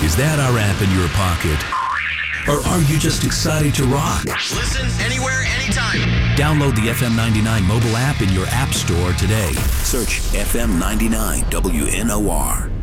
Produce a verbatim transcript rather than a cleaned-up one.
Is that our app in your pocket? Or are you just excited to rock? Listen anywhere, anytime. Download the F M ninety-nine mobile app in your app store today. Search F M ninety-nine W N O R.